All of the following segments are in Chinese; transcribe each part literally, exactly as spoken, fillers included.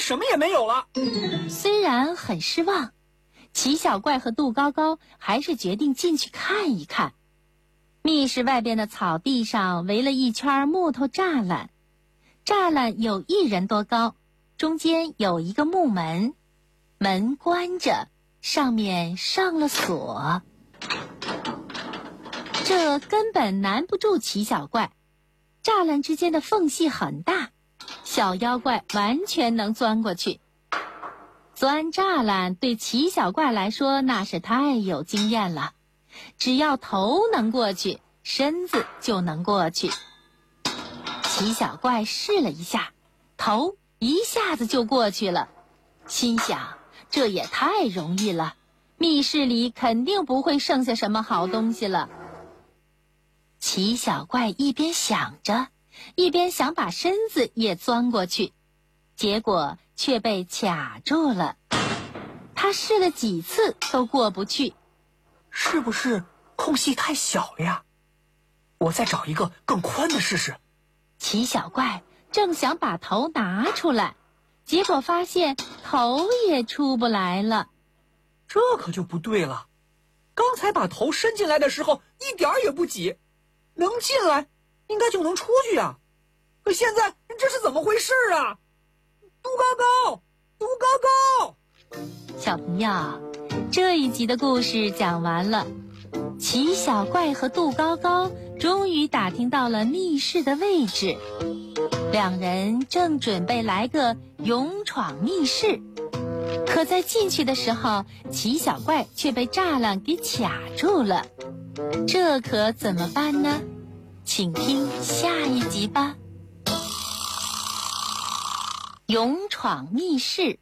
什么也没有了。 虽然很失望，齐小怪和杜高高还是决定进去看一看。密室外边的草地上围了一圈木头栅栏，栅栏有一人多高，中间有一个木门，门关着，上面上了锁。这根本难不住齐小怪，栅栏之间的缝隙很大，小妖怪完全能钻过去。钻栅栏对齐小怪来说那是太有经验了，只要头能过去，身子就能过去。齐小怪试了一下，头一下子就过去了，心想这也太容易了，密室里肯定不会剩下什么好东西了。齐小怪一边想着，一边想把身子也钻过去，结果却被卡住了。他试了几次都过不去。 是不是空隙太小了呀？我再找一个更宽的试试。 齐小怪正想把头拿出来，结果发现头也出不来了。 这可就不对了，刚才把头伸进来的时候一点儿也不挤，能进来应该就能出去呀。可现在这是怎么回事啊？杜高高，杜高高！ 小朋友，这一集的故事讲完了。齐小怪和杜高高终于打听到了密室的位置，两人正准备来个勇闯密室，可在进去的时候，齐小怪却被栅栏给卡住了。这可怎么办呢？请听下一集吧。勇闯密室。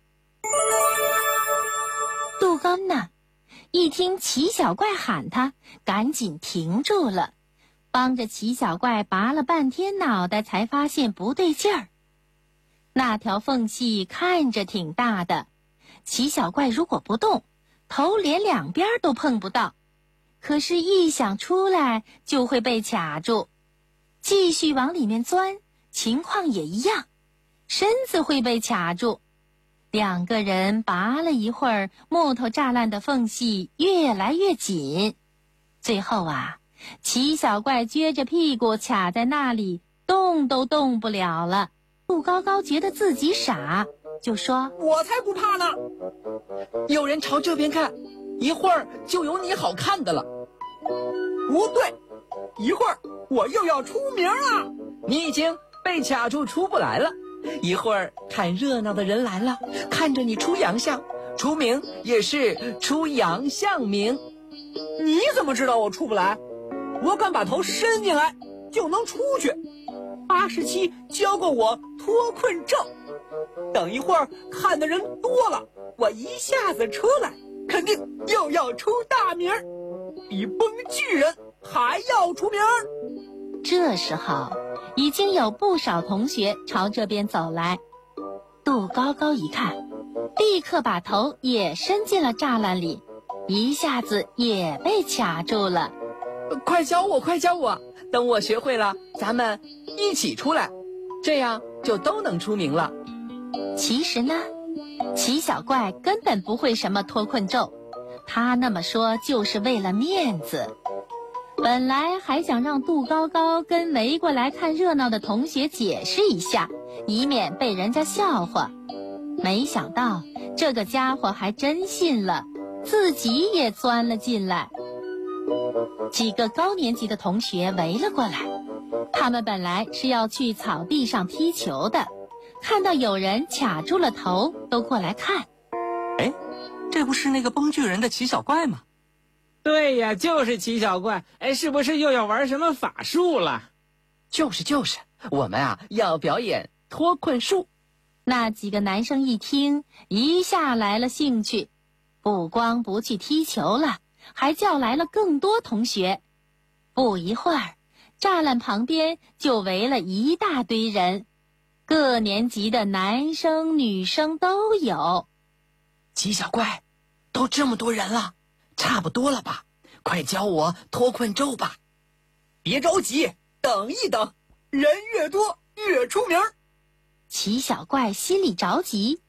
杜高呢，一听齐小怪喊他，赶紧停住了，帮着齐小怪拔了半天脑袋，才发现不对劲儿。那条缝隙看着挺大的，齐小怪如果不动，头连两边都碰不到，可是一想出来就会被卡住。继续往里面钻，情况也一样，身子会被卡住。两个人拔了一会儿，木头栅栏的缝隙越来越紧，最后啊，齐小怪撅着屁股卡在那里，动都动不了了。杜高高觉得自己傻，就说： 我才不怕呢！ 有人朝这边看，一会儿就有你好看的了。 不对，一会儿我又要出名了。 你已经被卡住出不来了，一会儿看热闹的人来了，看着你出洋相，出名也是出洋相名。 你怎么知道我出不来？我敢把头伸进来就能出去。八十七教过我脱困咒，等一会儿看的人多了，我一下子出来，肯定又要出大名，比崩巨人还要出名。 这时候已经有不少同学朝这边走来，杜高高一看，立刻把头也伸进了栅栏里，一下子也被卡住了。 快教我，快教我，等我学会了，咱们一起出来，这样就都能出名了。 其实呢，齐小怪根本不会什么脱困咒，他那么说就是为了面子。本来还想让杜高高跟围过来看热闹的同学解释一下，以免被人家笑话，没想到这个家伙还真信了，自己也钻了进来。几个高年级的同学围了过来，他们本来是要去草地上踢球的，看到有人卡住了头，都过来看。 哎，这不是那个崩巨人的齐小怪吗？ 对呀，就是齐小怪。哎，是不是又要玩什么法术了？ 就是就是，我们啊要表演脱困术。 那几个男生一听，一下来了兴趣，不光不去踢球了，还叫来了更多同学。不一会儿，栅栏旁边就围了一大堆人，各年级的男生女生都有。 齐小怪，都这么多人了，差不多了吧？快教我脱困咒吧。 别着急，等一等，人越多越出名。 齐小怪心里着急，